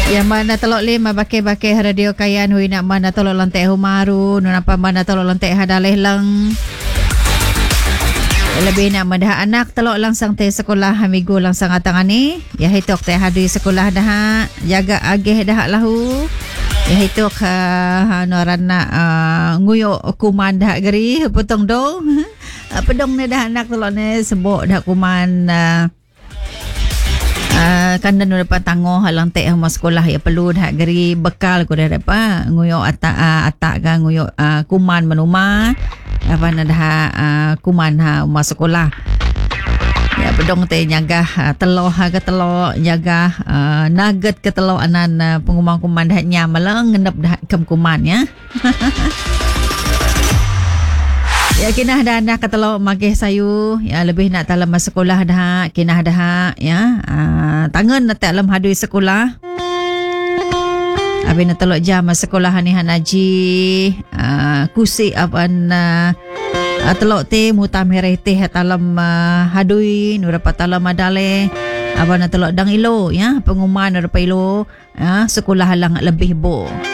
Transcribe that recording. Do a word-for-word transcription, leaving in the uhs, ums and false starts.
Yang mana telok lima bakai-bakai radio kayan hui nak mana telok lantai humaru nu napa mana telok lantai hadaleh lang. Lebih nak mendah anak telok langsung teh sekolah hamigo langsung atangan ni. Ya hitok teh hadi sekolah dah jaga agih dah lahu. Ya hitok uh, norana uh, nguyok kuman dah geri potong dong. Pedong ni dah anak telok ni sebok dah kuman uh, Uh, kan dan dapat tangguh halang tek sama sekolah ya perlu dah geri bekal ko dah dapat nguyok atak uh, atak kan nguyok uh, kuman menuma apa nak dah uh, kuman ha rumah sekolah ya bedong teh nyaga uh, telur ha ke telur nyaga uh, nugget ke telur anan uh, pengumang kuman dah nyam malang ngendap dah kem kuman ya. Ya kinah dah dah ketelok magih sayu ya lebih nak dalam sekolah dah kinah dah ya uh, tangan nak dalam hadui sekolah abis nak telok jam sekolah ni hanaji uh, kusi apa uh, uh, telok teh mutamereh teh dalam uh, hadui nu dapat dalam madale apa nak telok dang ilo ya pengumuman dapat ilo ya sekolah halang lebih bo.